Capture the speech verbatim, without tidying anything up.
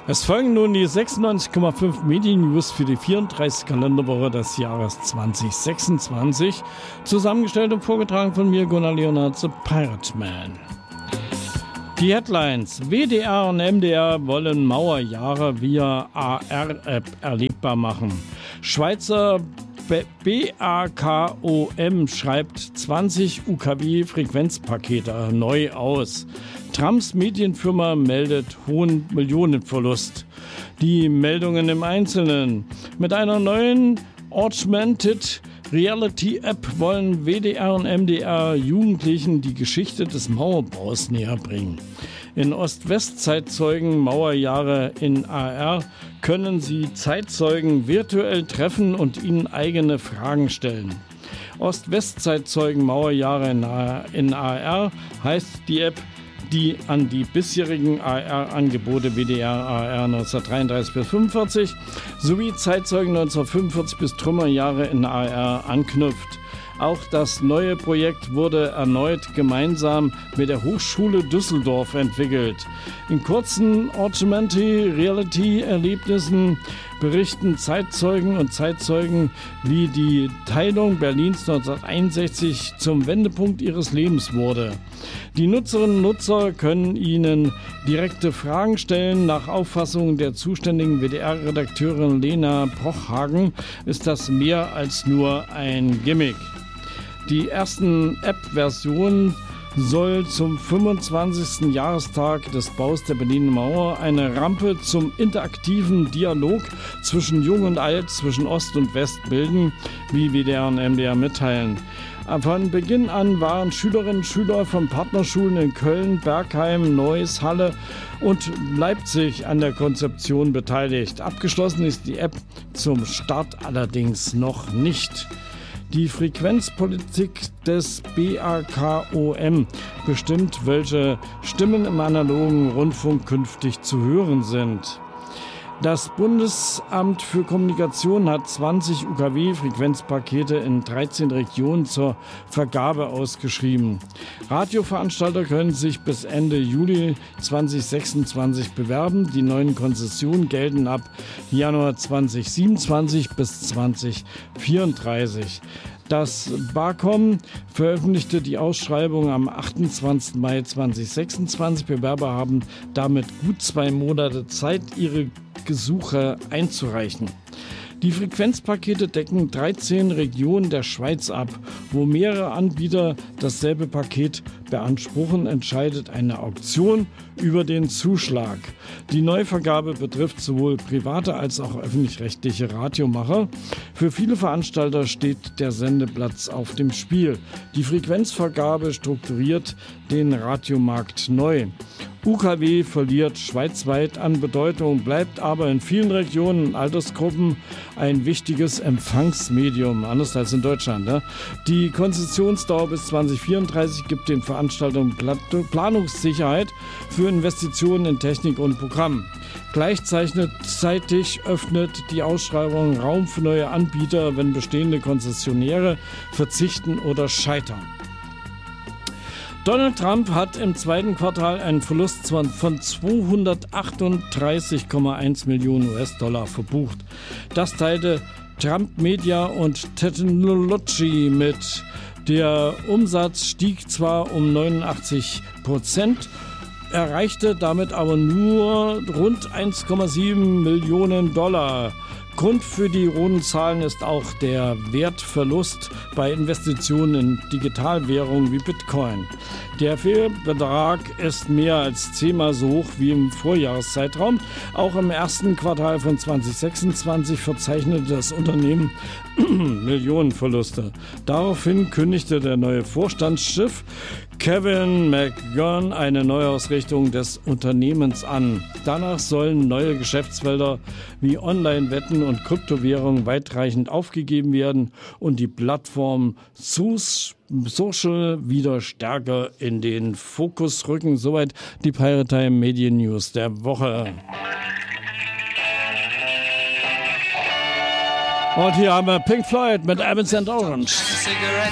Es folgen nun die sechsundneunzig Komma fünf Medien-News für die vierunddreißigste Kalenderwoche des Jahres zwanzig sechsundzwanzig. Zusammengestellt und vorgetragen von mir, Gunnar Leonard, The Pirate Man. Die Headlines: W D R und M D R wollen Mauerjahre via A R-App erlebbar machen. Schweizer B A K O M schreibt zwanzig U K W-Frequenzpakete neu aus. Trumps Medienfirma meldet hohen Millionenverlust. Die Meldungen im Einzelnen. Mit einer neuen Augmented Reality App wollen W D R und M D R Jugendlichen die Geschichte des Mauerbaus näher bringen. In Ost-West-Zeitzeugen Mauerjahre in A R können Sie Zeitzeugen virtuell treffen und ihnen eigene Fragen stellen. Ost-West-Zeitzeugen Mauerjahre in A R heißt die App, die an die bisherigen A R-Angebote W D R A R neunzehnhundertdreiunddreißig bis fünfundvierzig sowie Zeitzeugen neunzehnhundertfünfundvierzig bis Trümmerjahre in A R anknüpft. Auch das neue Projekt wurde erneut gemeinsam mit der Hochschule Düsseldorf entwickelt. In kurzen Augmented Reality Erlebnissen berichten Zeitzeugen und Zeitzeugen, wie die Teilung Berlins neunzehnhunderteinundsechzig zum Wendepunkt ihres Lebens wurde. Die Nutzerinnen und Nutzer können ihnen direkte Fragen stellen. Nach Auffassung der zuständigen W D R-Redakteurin Lena Pochhagen ist das mehr als nur ein Gimmick. Die ersten App-Versionen soll zum fünfundzwanzigsten Jahrestag des Baus der Berliner Mauer eine Rampe zum interaktiven Dialog zwischen Jung und Alt, zwischen Ost und West bilden, wie W D R und M D R mitteilen. Von Beginn an waren Schülerinnen und Schüler von Partnerschulen in Köln, Bergheim, Neuss, Halle und Leipzig an der Konzeption beteiligt. Abgeschlossen ist die App zum Start allerdings noch nicht. Die Frequenzpolitik des B A K O M bestimmt, welche Stimmen im analogen Rundfunk künftig zu hören sind. Das Bundesamt für Kommunikation hat zwanzig U K W-Frequenzpakete in dreizehn Regionen zur Vergabe ausgeschrieben. Radioveranstalter können sich bis Ende Juli zweitausendsechsundzwanzig bewerben. Die neuen Konzessionen gelten ab Januar zweitausendsiebenundzwanzig bis zweitausendvierunddreißig. Das BAKOM veröffentlichte die Ausschreibung am achtundzwanzigsten Mai zweitausendsechsundzwanzig. Bewerber haben damit gut zwei Monate Zeit, ihre Gesuche einzureichen. Die Frequenzpakete decken dreizehn Regionen der Schweiz ab. Wo mehrere Anbieter dasselbe Paket beanspruchen, entscheidet eine Auktion über den Zuschlag. Die Neuvergabe betrifft sowohl private als auch öffentlich-rechtliche Radiomacher. Für viele Veranstalter steht der Sendeplatz auf dem Spiel. Die Frequenzvergabe strukturiert den Radiomarkt neu. U K W verliert schweizweit an Bedeutung, bleibt aber in vielen Regionen und Altersgruppen ein wichtiges Empfangsmedium, anders als in Deutschland. Ne? Die Konzessionsdauer bis zweitausendvierunddreißig gibt den Veranstaltungen Planungssicherheit für Investitionen in Technik und Programm. Gleichzeitig öffnet die Ausschreibung Raum für neue Anbieter, wenn bestehende Konzessionäre verzichten oder scheitern. Donald Trump hat im zweiten Quartal einen Verlust von zweihundertachtunddreißig Komma eins Millionen U S-Dollar verbucht. Das teilte Trump Media und Technology mit. Der Umsatz stieg zwar um neunundachtzig Prozent, erreichte damit aber nur rund eins Komma sieben Millionen Dollar. Grund für die roten Zahlen ist auch der Wertverlust bei Investitionen in Digitalwährungen wie Bitcoin. Der Fehlbetrag ist mehr als zehnmal so hoch wie im Vorjahreszeitraum. Auch im ersten Quartal von zweitausendsechsundzwanzig verzeichnete das Unternehmen Millionenverluste. Daraufhin kündigte der neue Vorstandschef Kevin McGurn eine Neuausrichtung des Unternehmens an. Danach sollen neue Geschäftsfelder wie Online-Wetten und Kryptowährungen weitreichend aufgegeben werden und die Plattform Social wieder stärker in den Fokus rücken. Soweit die Pirate Time Medien News der Woche. Und hier haben wir Pink Floyd mit Evans and Orange.